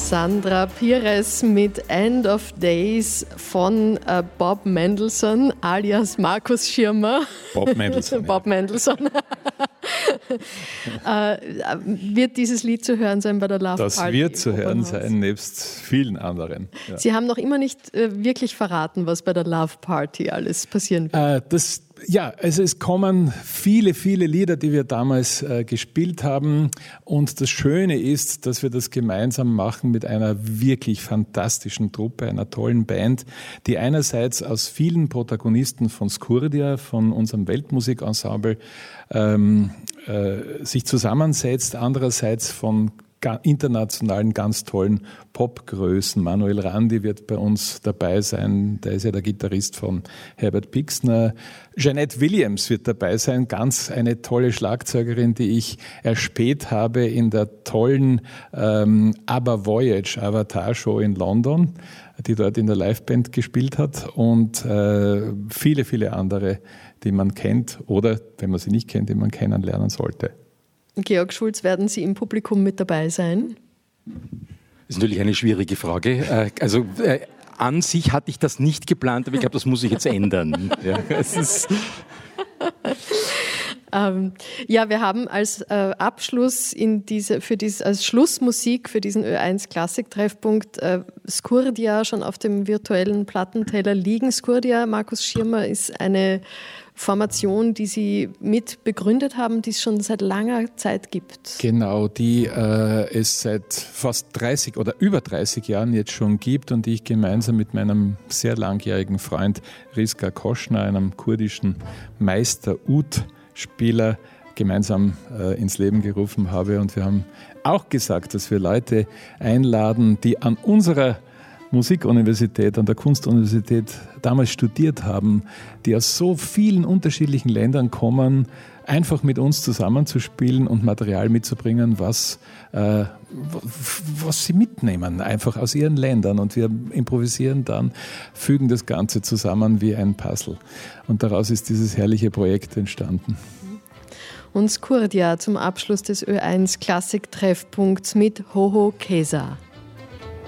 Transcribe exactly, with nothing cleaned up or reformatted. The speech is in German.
Sandra Pires mit End of Days von äh, Bob Mendelssohn alias Markus Schirmer. Bob Mendelssohn. Bob Mendelssohn. äh, wird dieses Lied zu hören sein bei der Love das Party? Das wird zu hören sein, nebst vielen anderen. Ja. Sie haben noch immer nicht äh, wirklich verraten, was bei der Love Party alles passieren wird. Äh, das Ja, also es kommen viele, viele Lieder, die wir damals äh, gespielt haben. Und das Schöne ist, dass wir das gemeinsam machen mit einer wirklich fantastischen Truppe, einer tollen Band, die einerseits aus vielen Protagonisten von Skurdia, von unserem Weltmusikensemble, ähm, äh, sich zusammensetzt, andererseits von internationalen ganz tollen Popgrößen. Manuel Randi wird bei uns dabei sein, der ist ja der Gitarrist von Herbert Pixner. Jeanette Williams wird dabei sein, ganz eine tolle Schlagzeugerin, die ich erspäht habe in der tollen ähm, ABBA Voyage Avatar Show in London, die dort in der Liveband gespielt hat, und äh, viele, viele andere, die man kennt oder, wenn man sie nicht kennt, die man kennenlernen sollte. Georg Schulz, werden Sie im Publikum mit dabei sein? Das ist natürlich eine schwierige Frage. Also äh, an sich hatte ich das nicht geplant, aber ich glaube, das muss ich jetzt ändern. Ja, es ist ähm, ja, wir haben als äh, Abschluss in diese, für dies, als Schlussmusik für diesen Ö eins Klassik-Treffpunkt äh, Skurdia schon auf dem virtuellen Plattenteller liegen. Skurdia, Markus Schirmer, ist eine Formation, die Sie mit begründet haben, die es schon seit langer Zeit gibt. Genau, die äh, es seit fast dreißig oder über dreißig Jahren jetzt schon gibt und die ich gemeinsam mit meinem sehr langjährigen Freund Rizka Koschner, einem kurdischen Meister-Ud-Spieler, gemeinsam äh, ins Leben gerufen habe. Und wir haben auch gesagt, dass wir Leute einladen, die an unserer Musikuniversität, an der Kunstuniversität damals studiert haben, die aus so vielen unterschiedlichen Ländern kommen, einfach mit uns zusammenzuspielen und Material mitzubringen, was, äh, was sie mitnehmen, einfach aus ihren Ländern. Und wir improvisieren dann, fügen das Ganze zusammen wie ein Puzzle. Und daraus ist dieses herrliche Projekt entstanden. Und Skurdia zum Abschluss des Ö eins Klassik-Treffpunkts mit Hoho Kesa.